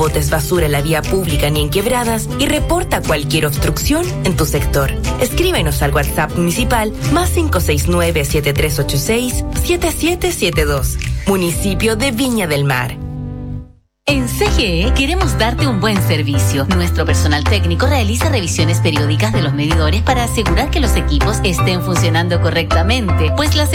botes basura en la vía pública ni en quebradas y reporta cualquier obstrucción en tu sector. Escríbenos al WhatsApp municipal +569 7386 7772. Municipio de Viña del Mar. En CGE queremos darte un buen servicio. Nuestro personal técnico realiza revisiones periódicas de los medidores para asegurar que los equipos estén funcionando correctamente, pues las